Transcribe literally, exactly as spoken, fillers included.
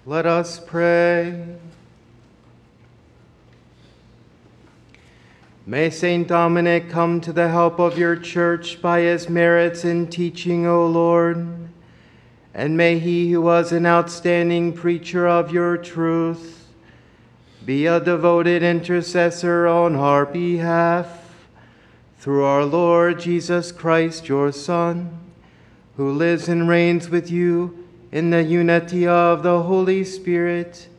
Let us pray. May Saint Dominic come to the help of your church by his merits in teaching, O Lord. And may he who was an outstanding preacher of your truth be a devoted intercessor on our behalf. Through our Lord Jesus Christ, your Son, who lives and reigns with you in the unity of the Holy Spirit,